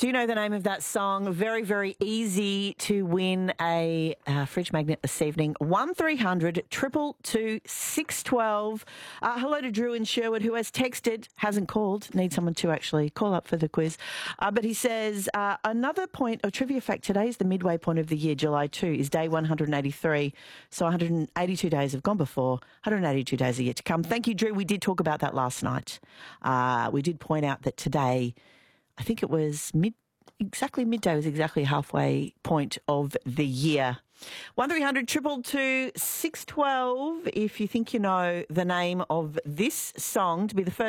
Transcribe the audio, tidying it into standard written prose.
Do you know the name of that song? Very, very easy to win a fridge magnet this evening. 1300 222 612. Hello to Drew in Sherwood, who has texted, hasn't called. Need someone to actually call up for the quiz. But he says, another point of trivia fact, today is the midway point of the year. July 2 is day 183. So 182 days have gone before. 182 days are yet to come. Thank you, Drew. We did talk about that last night. We did point out that today, I think it was midday was exactly halfway point of the year. 1300 222 612 if you think you know the name of this song to be the first